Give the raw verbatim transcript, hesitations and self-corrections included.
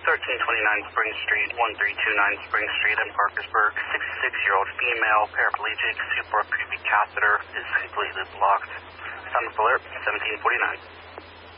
thirteen twenty-nine Spring Street, one three two nine Spring Street in Parkersburg. sixty-six-year-old female, paraplegic, suprapubic catheter is completely blocked. Sound alert, seventeen forty-nine.